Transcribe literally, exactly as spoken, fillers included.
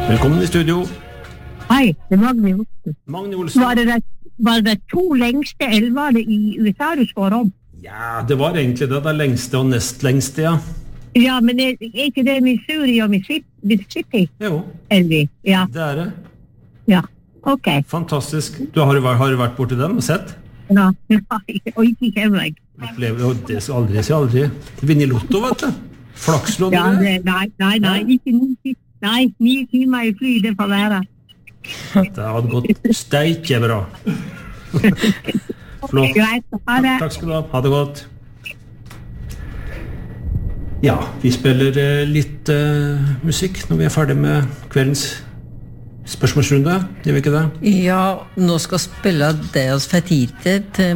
Velkommen i studio. Hei, det er Magne Olsen. Magne Olsen. Var det, var det to lengste elvene i U S A du spår om? Ja, det var egentlig det, det lengste og nest lengste, ja. Ja, men er, er ikke det Missouri og Mississippi? Jo, Elvi, ja. det er det. Ja, ok. Fantastisk. Du har, har du vært borti dem og sett? Ja, og ikke kjemmer jeg. Opplever, og det skal aldri si aldri. Vinner Lotto, vet du. Flakslån. Ja, det, nei, nei, nei, ikke ni, nei, ni timer i fly, det får være. Det hadde gått steike bra. Flott. Greit, ha det. Takk skal du ha. Ha det godt. Ja, vi spiller eh, litt eh, musikk når vi er ferdig med kveldens spørsmålsrunde. Gjør vi ikke det? Ja, nå skal spille det oss for tid til